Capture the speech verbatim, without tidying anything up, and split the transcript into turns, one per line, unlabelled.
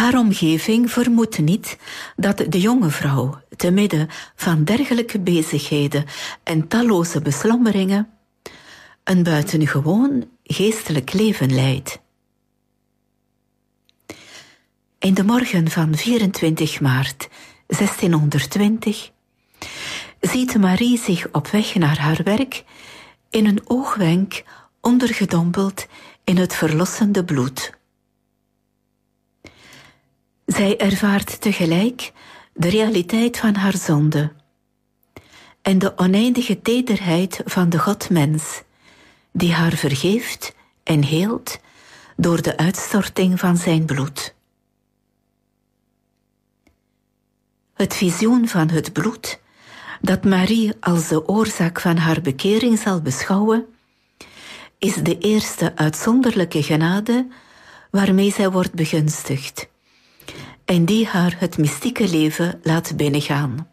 Haar omgeving vermoedt niet dat de jonge vrouw, te midden van dergelijke bezigheden en talloze beslommeringen, een buitengewoon geestelijk leven leidt. In de morgen van vierentwintig maart zestienhonderdtwintig ziet Marie zich op weg naar haar werk in een oogwenk ondergedompeld in het verlossende bloed. Zij ervaart tegelijk de realiteit van haar zonde en de oneindige tederheid van de God-mens, die haar vergeeft en heelt door de uitstorting van zijn bloed. Het visioen van het bloed, dat Marie als de oorzaak van haar bekering zal beschouwen, is de eerste uitzonderlijke genade waarmee zij wordt begunstigd en die haar het mystieke leven laat binnengaan.